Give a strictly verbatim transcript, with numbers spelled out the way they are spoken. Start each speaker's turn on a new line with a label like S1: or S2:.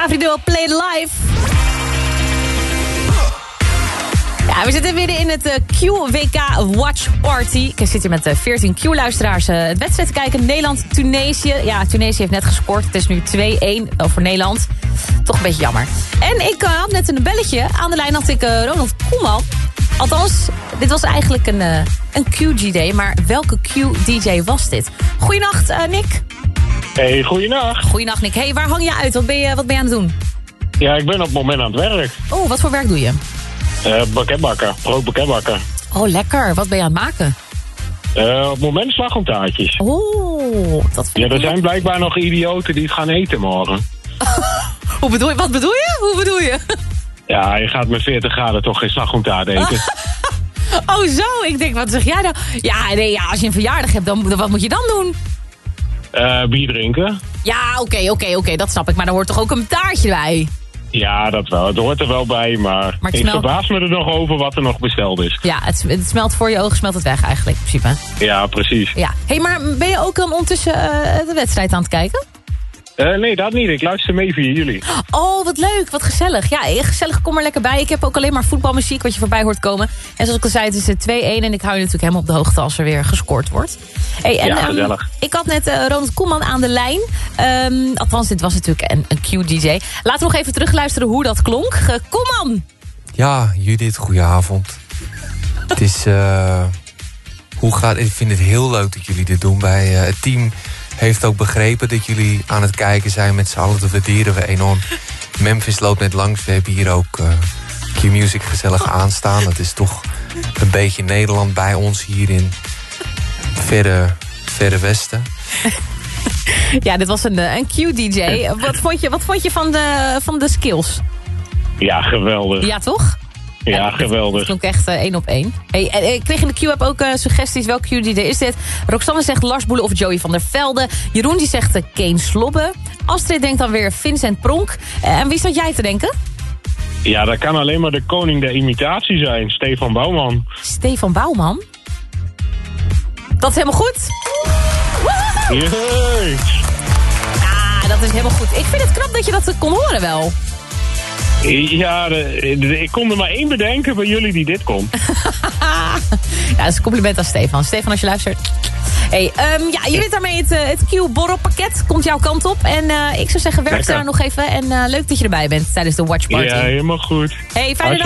S1: Davido, Play It Live. Ja, we zitten midden in het uh, Q W K Watch Party. Ik zit hier met uh, veertien Q-luisteraars uh, het wedstrijd te kijken. Nederland-Tunesië. Ja, Tunesië heeft net gescoord. Het is nu twee-één voor Nederland. Toch een beetje jammer. En ik uh, had net een belletje. Aan de lijn had ik uh, Ronald Koeman. Althans, dit was eigenlijk een, uh, een Q G D. Maar welke Q D J was dit? Goeienacht, uh, Nick.
S2: Hey, goeienacht.
S1: Goeienacht, Nick. Hey, waar hang je uit? Wat ben je, wat ben je aan het doen?
S2: Ja, ik ben op het moment aan het werk.
S1: Oh, wat voor werk doe je?
S2: Uh, Bakketbakken, broodbakketbakken.
S1: Oh, lekker. Wat ben je aan het maken?
S2: Uh, op het moment slagroomtaartjes.
S1: Oh, dat vind
S2: Ja,
S1: ik
S2: er
S1: wel.
S2: zijn blijkbaar nog idioten die het gaan eten morgen.
S1: Hoe bedoel je? Wat bedoel je? Hoe bedoel je?
S2: Ja, je gaat met veertig graden toch geen slagroomtaart eten.
S1: Oh, zo. Ik denk, wat zeg jij nou? Ja, nee, ja, als je een verjaardag hebt, dan, dan wat moet je dan doen?
S2: Uh, bier drinken.
S1: Ja, oké, okay, oké, okay, oké, okay, dat snap ik. Maar daar hoort toch ook een taartje bij?
S2: Ja, dat wel. Het hoort er wel bij, maar,
S1: maar
S2: ik
S1: smelt...
S2: verbaas me er nog over wat er nog besteld is.
S1: Ja, het, het smelt voor je ogen, smelt het weg eigenlijk, in principe.
S2: Ja, precies.
S1: Ja. Hey, maar ben je ook dan ondertussen uh, de wedstrijd aan het kijken?
S2: Uh, nee, dat niet. Ik luister mee via jullie.
S1: Oh, wat leuk. Wat gezellig. Ja, gezellig. Kom er lekker bij. Ik heb ook alleen maar voetbalmuziek wat je voorbij hoort komen. En zoals ik al zei, het is twee-één. En ik hou je natuurlijk helemaal op de hoogte als er weer gescoord wordt. Hey, en,
S2: ja, gezellig.
S1: Um, ik had net uh, Ronald Koeman aan de lijn. Um, althans, dit was natuurlijk een, een Q D J. Laten we nog even terugluisteren hoe dat klonk. Uh, Koeman!
S3: Ja, Judith, goedenavond. Het is... Uh, hoe gaat... Ik vind het heel leuk dat jullie dit doen bij uh, het team... heeft ook begrepen dat jullie aan het kijken zijn met z'n allen. Dat waarderen we enorm. Memphis loopt net langs. We hebben hier ook uh, Q-Music gezellig aanstaan. Dat is toch een beetje Nederland bij ons hier in verre, verre westen.
S1: Ja, dit was een, een Q D J. Wat vond je, wat vond je van, de, van de skills?
S2: Ja, geweldig.
S1: Ja, toch?
S2: Ja,
S1: ja,
S2: geweldig.
S1: Het klonk echt uh, één op één. Hey, en, ik kreeg in de Q-app ook uh, suggesties. Welke Q D J is dit? Roxanne zegt Lars Boelen of Joey van der Velde. Jeroen die zegt uh, Keen Slobbe. Astrid denkt dan weer Vincent Pronk. Uh, en wie zat jij te denken?
S2: Ja, dat kan alleen maar de koning der imitatie zijn. Stefan Bouwman.
S1: Stefan Bouwman? Dat is helemaal goed.
S2: Jee.
S1: Ah, dat is helemaal goed. Ik vind het knap dat je dat kon horen wel.
S2: Ja, de, de, ik kon er maar één bedenken bij jullie die dit kon.
S1: Ja, dat is een compliment aan Stefan. Stefan, als je luistert. Hey, um, ja, je wint daarmee het, uh, het Q-borrelpakket. Komt jouw kant op. En uh, ik zou zeggen, werk daar nog even. En uh, leuk dat je erbij bent tijdens de Watch Party.
S2: Ja, helemaal goed.
S1: Hey, fijne dag.